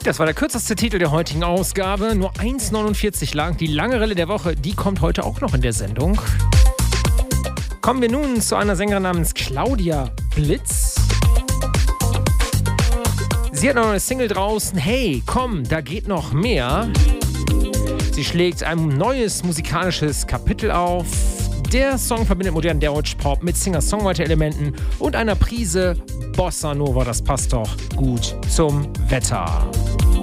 Das war der kürzeste Titel der heutigen Ausgabe. Nur 1,49 lang. Die lange Rille der Woche, die kommt heute auch noch in der Sendung. Kommen wir nun zu einer Sängerin namens Claudia Blitz. Sie hat noch eine Single draußen. Hey, komm, da geht noch mehr. Sie schlägt ein neues musikalisches Kapitel auf. Der Song verbindet modernen Deutschpop mit Singer-Songwriter-Elementen und einer Prise Bossa Nova. Das passt doch gut zum Wetter.